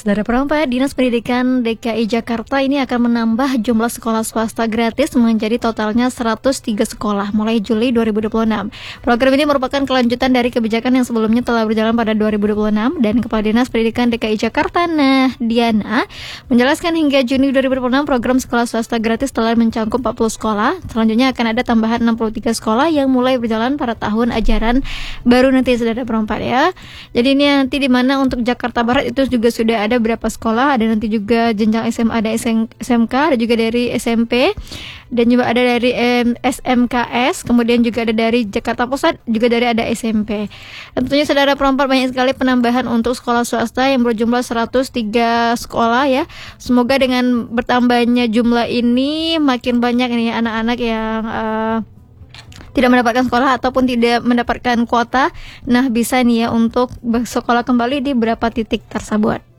Saudara perempat, Dinas Pendidikan DKI Jakarta ini akan menambah jumlah sekolah swasta gratis menjadi totalnya 103 sekolah mulai Juli 2026. Program ini merupakan kelanjutan dari kebijakan yang sebelumnya telah berjalan pada 2026 dan Kepala Dinas Pendidikan DKI Jakarta Diana menjelaskan hingga Juni 2026 program sekolah swasta gratis telah mencakup 40 sekolah. Selanjutnya akan ada tambahan 63 sekolah yang mulai berjalan pada tahun ajaran baru nanti, saudara perempat ya. Jadi ini nanti di mana untuk Jakarta Barat itu juga sudah ada berapa sekolah, ada nanti juga jenjang SMA, ada SMK, ada juga dari SMP, dan juga ada dari SMKS, kemudian juga ada dari Jakarta Pusat, juga dari ada SMP. Dan tentunya saudara perempat banyak sekali penambahan untuk sekolah swasta yang berjumlah 103 sekolah ya. Semoga dengan bertambahnya jumlah ini makin banyak ini anak-anak yang tidak mendapatkan sekolah ataupun tidak mendapatkan kuota. Nah, bisa nih ya untuk bersekolah kembali di beberapa titik tersebut.